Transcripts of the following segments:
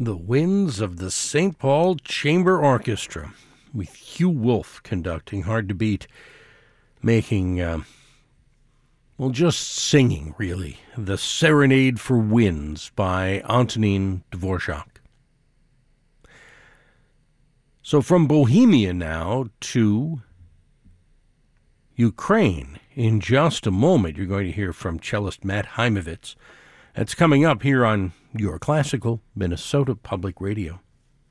The Winds of the St. Paul Chamber Orchestra, with Hugh Wolf conducting, hard to beat, making, just singing, really, The Serenade for Winds by Antonin Dvorak. So from Bohemia now to Ukraine. In just a moment, you're going to hear from cellist Matt Heimovitz. That's coming up here on your classical Minnesota Public Radio.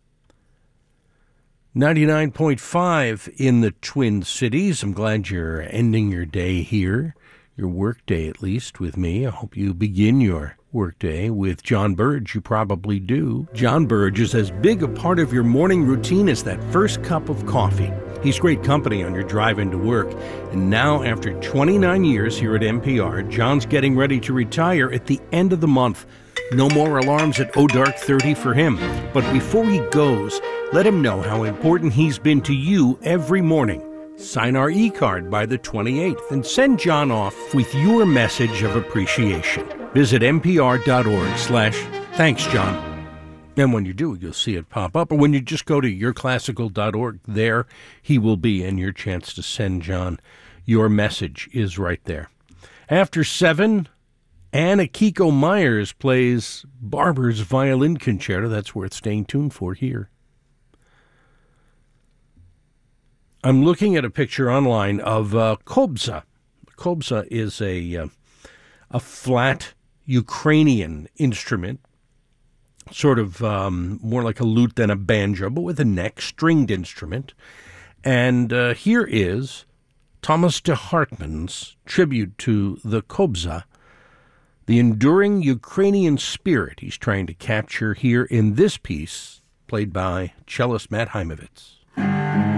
99.5 in the Twin Cities. I'm glad you're ending your day here, your work day at least, with me. I hope you begin your workday with John Burge. You probably do. John Burge is as big a part of your morning routine as that first cup of coffee. He's great company on your drive into work. And now, after 29 years here at NPR, John's getting ready to retire at the end of the month. No more alarms at dark 30 for him. But before he goes, let him know how important he's been to you every morning. Sign our e-card by the 28th and send John off with your message of appreciation. Visit npr.org/thanks, John. And when you do, you'll see it pop up. Or when you just go to yourclassical.org, there he will be, and your chance to send John your message is right there. After 7, Anna Kiko Myers plays Barber's Violin Concerto. That's worth staying tuned for here. I'm looking at a picture online of kobza. Kobza is a flat Ukrainian instrument, sort of more like a lute than a banjo, but with a neck, stringed instrument. And here is Thomas de Hartmann's tribute to the kobza, the enduring Ukrainian spirit he's trying to capture here in this piece, played by cellist Matt Heimovitz.